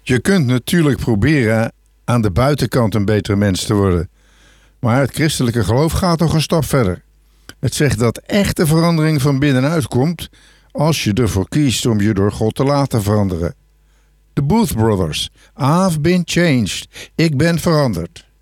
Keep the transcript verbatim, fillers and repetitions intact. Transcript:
Je kunt natuurlijk proberen aan de buitenkant een betere mens te worden. Maar het christelijke geloof gaat nog een stap verder. Het zegt dat echte verandering van binnenuit komt als je ervoor kiest om je door God te laten veranderen. De Booth Brothers. I've been changed. Ik ben veranderd.